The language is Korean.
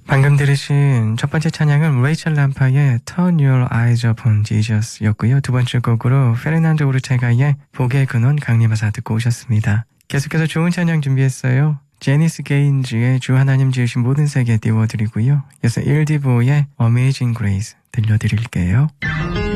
방금 들으신 첫 번째 찬양은 레이첼 람파의 Turn Your Eyes Upon Jesus 였고요. 두 번째 곡으로 페르난도 오르테가의 복의 근원 강림하사 듣고 오셨습니다. 계속해서 좋은 찬양 준비했어요. 제니스 게인즈의 주 하나님 지으신 모든 세계 띄워드리고요. 이어서 일디보의 Amazing Grace 들려드릴게요.